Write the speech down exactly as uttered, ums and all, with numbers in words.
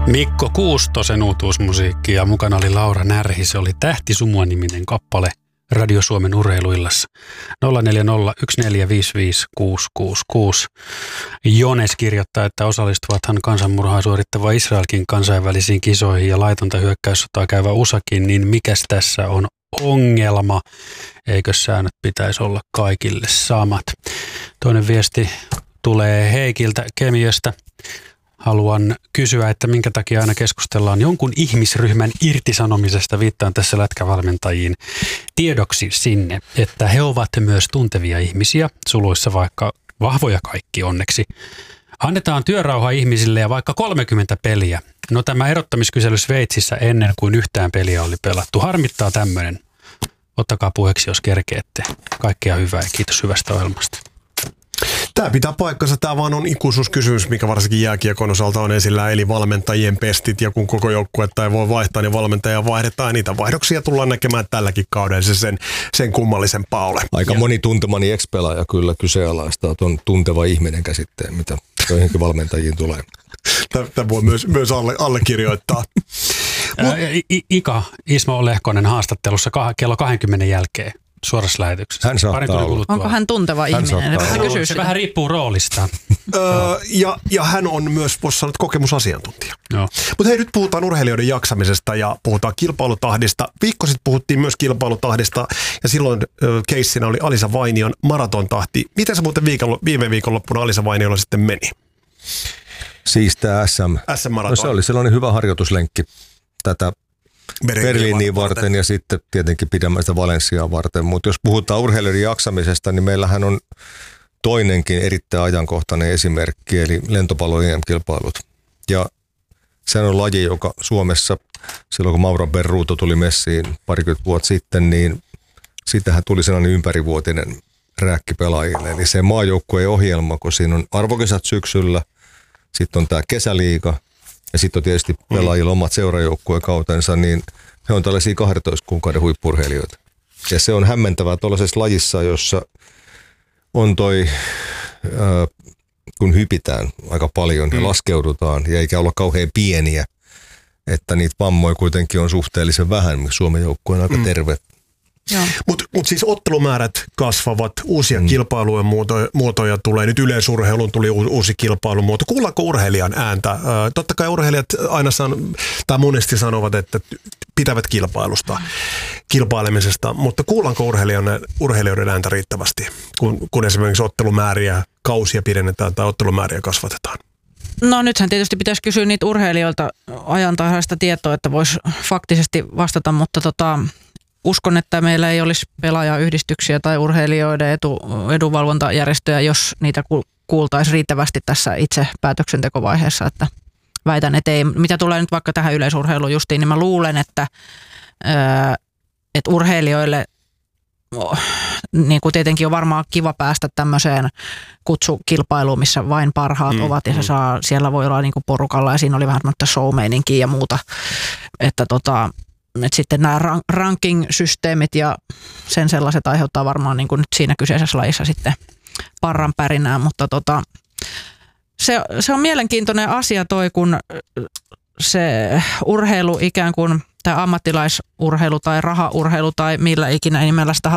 Mikko Kuustosen uutuusmusiikki ja mukana oli Laura Närhi. Se oli Tähti Sumua-niminen kappale Radio Suomen urheiluillassa. nolla neljä nolla yksi neljä viisi viisi kuusi kuusi kuusi. Jones kirjoittaa, että osallistuvathan kansanmurhaa suorittava Israelkin kansainvälisiin kisoihin ja laitonta hyökkäyssotaa käyvä U S Akin, niin mikäs tässä on ongelma? Eikö säännöt pitäisi olla kaikille samat? Toinen viesti tulee Heikiltä Kemiöstä. Haluan kysyä, että minkä takia aina keskustellaan jonkun ihmisryhmän irtisanomisesta, viittaan tässä lätkävalmentajiin, tiedoksi sinne, että he ovat myös tuntevia ihmisiä, suluissa vaikka vahvoja kaikki onneksi. Annetaan työrauha ihmisille ja vaikka kolmekymmentä peliä. No tämä erottamiskysely Sveitsissä ennen kuin yhtään peliä oli pelattu. Harmittaa tämmöinen. Ottakaa puheeksi, jos kerkeette. Kaikkea hyvää ja kiitos hyvästä ohjelmasta. Tämä pitää paikkansa. Tämä vaan on ikuisuuskysymys, mikä varsinkin jääkiekon osalta on esillä, eli valmentajien pestit. Ja kun koko joukkuetta ei voi vaihtaa, niin valmentajia vaihdetaan. Ja niitä vaihdoksia tullaan näkemään tälläkin kaudella. Se sen, sen kummallisempaa ole. Aika ja moni tuntemani ex-pelaaja kyllä kyseenalaistaa tuon tunteva ihminen käsitteen, mitä joihinkin valmentajiin tulee. Tämä voi myös, myös alle, allekirjoittaa. Mut, I, Ika Ismo Lehkonen haastattelussa kello kaksikymmentä jälkeen. Suorassa lähetyksessä. Hän saattaa olla. Onko hän tunteva hän ihminen? Hän kysyy, se vähän riippuu roolista. öö, ja, ja hän on myös, voisi sanoa, kokemusasiantuntija. Mutta hei, nyt puhutaan urheilijoiden jaksamisesta ja puhutaan kilpailutahdista. Viikko sitten puhuttiin myös kilpailutahdista ja silloin keissinä oli Alisa Vainion maratontahti. Miten se muuten viikon, viime viikonloppuna Alisa Vainiolla sitten meni? Siis tämä S M. S M-maraton. No se oli sellainen hyvä harjoituslenkki tätä Berliiniä varten ja sitten tietenkin pidemmän sitä Valenssiaa varten. Mutta jos puhutaan urheilijoiden jaksamisesta, niin meillähän on toinenkin erittäin ajankohtainen esimerkki, eli lentopallo-E M-kilpailut. Ja se on laji, joka Suomessa, silloin kun Mauro Berruto tuli messiin parikymmentä vuotta sitten, niin siitähän tuli sellainen ympärivuotinen rääkki pelaajille. Eli se maajoukkueen ohjelma, kun siinä on arvokisat syksyllä, sitten on tämä kesäliiga, ja sitten on tietysti pelaajilla omat seurajoukkueen kautensa, niin he on tällaisia kahdentoista kuukauden huippu-urheilijoita. Ja se on hämmentävää tuollaisessa lajissa, jossa on toi, äh, kun hypitään aika paljon ja mm. laskeudutaan, ja eikä olla kauhean pieniä, että niitä vammoja kuitenkin on suhteellisen vähän, mikä Suomen joukkue on aika mm. terve. Mutta mut siis ottelumäärät kasvavat, uusia mm. kilpailujen muotoja, muotoja tulee. Nyt yleisurheilun tuli u, uusi kilpailumuoto. Kuullaanko urheilijan ääntä? Ö, totta kai urheilijat aina san, tai monesti sanovat, että pitävät kilpailusta, kilpailemisesta, mutta kuullaanko urheilijan, urheilijoiden ääntä riittävästi, kun, kun esimerkiksi ottelumääriä, kausia pidennetään tai ottelumääriä kasvatetaan? No nythän tietysti pitäisi kysyä niitä urheilijoilta ajantasaista tietoa, että voisi faktisesti vastata, mutta tota... Uskon, että meillä ei olisi pelaajayhdistyksiä tai urheilijoiden etu, edunvalvontajärjestöjä, jos niitä kuultaisiin riittävästi tässä itse päätöksentekovaiheessa. Että väitän, että ei, mitä tulee nyt vaikka tähän yleisurheiluun justiin, niin mä luulen, että, että urheilijoille, niin kuin tietenkin on varmaan kiva päästä tämmöiseen kutsukilpailuun, missä vain parhaat mm, ovat ja se saa, siellä voi olla niin kuin porukalla ja siinä oli vähän show-meininkiä ja muuta, että tota... Et sitten nämä ranking-systeemit ja sen sellaiset aiheuttaa varmaan niin kuin nyt siinä kyseisessä lajissa sitten parran pärinää, mutta tota, se, se on mielenkiintoinen asia toi, kun se urheilu ikään kuin, tämä ammattilaisurheilu tai rahaurheilu tai millä ikinä nimellä sitä